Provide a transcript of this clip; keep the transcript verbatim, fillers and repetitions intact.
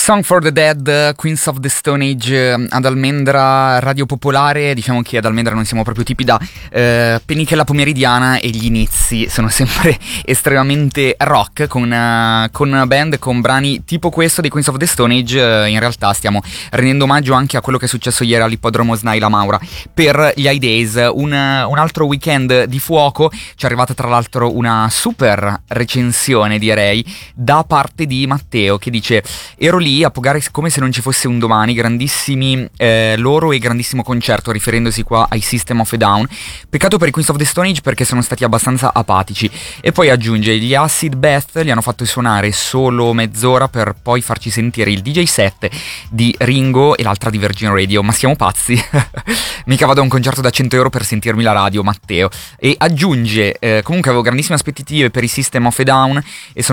Song for the Dead, Queens of the Stone Age ad Almendra, Radio Popolare. Diciamo che ad Almendra non siamo proprio tipi da eh, pennichella pomeridiana e gli inizi sono sempre estremamente rock con, uh, con band, con brani tipo questo dei Queens of the Stone Age. Uh, in realtà stiamo rendendo omaggio anche a quello che è successo ieri all'ippodromo Snaila Maura per gli High Days, un, uh, un altro weekend di fuoco. Ci è arrivata tra l'altro una super recensione, direi, da parte di Matteo, che dice: ero lì a pogare come se non ci fosse un domani, grandissimi eh, loro e grandissimo concerto, riferendosi qua ai System of a Down. Peccato per i Queens of the Stone Age perché sono stati abbastanza apatici. E poi aggiunge: gli Acid Bath li hanno fatto suonare solo mezz'ora per poi farci sentire il D J set di Ringo e l'altra di Virgin Radio. Ma siamo pazzi? Mica vado a un concerto da cento euro per sentirmi la radio, Matteo. E aggiunge: eh, comunque avevo grandissime aspettative per i System of a Down e sono